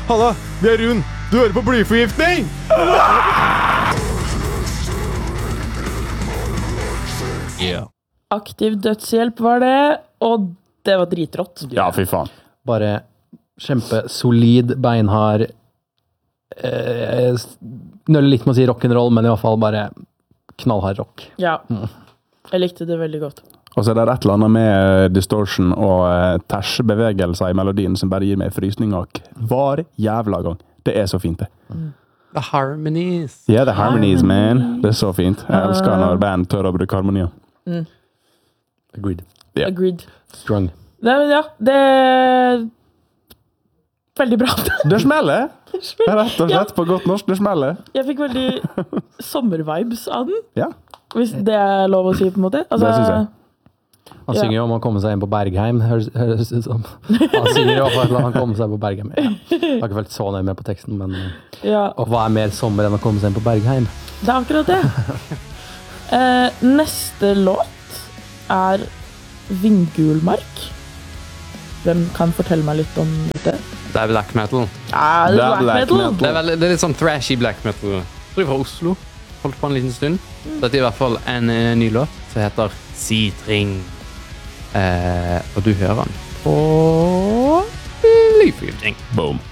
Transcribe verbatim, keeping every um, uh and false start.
Halla, vi er Rune. Du hører på blyforgiftning! Yeah. Aktiv dødshjelp var det, og det var dritrått. Ja, fy faen. Bare kjempesolid, beinhard, eh, nøller litt med å si rock'n'roll, men i hvert fall bare knallhard rock. Ja, jeg likte det veldig godt. Og så er det et eller annet med distortion og uh, tersebevegelser i melodien som bare gir meg frysninger hver jævla gang. Det er så fint det. Mm. The harmonies. Yeah, the harmonies, man. Det er så fint. Jeg elsker når band tør å bruke harmonier. Mm. Agreed. Yeah. Agreed. Strong. Det, ja, det er veldig bra. Det smeller. Rett og slett på godt norsk, det smeller. Jeg fikk veldig sommervibes av den. Ja. Hvis det er lov å si på en måte. Altså, Det synes jeg. Han Ja. synger jo om å komme seg inn på Bergheim, høres høres ut som. Han synger jo om å komme seg på Bergheim. Ja. Jeg har ikke følt så nøye med på teksten, men ja, og hva er mer sommer enn å komme seg inn på Bergheim? det er akkurat det. Eh, neste låt er Vindgulmark. Hvem kan fortelle meg litt om dette? Det er black metal. Ah, det Det er er black black metal. metal. Det er, veldig, det er litt sånn thrashy black metal. Jeg tror jeg fra Oslo. Holdt på en liten stund. Dette er i hvert fall en eh, ny låt som heter Sitring. Eh, og du hører den på Blyforgiftning. Boom.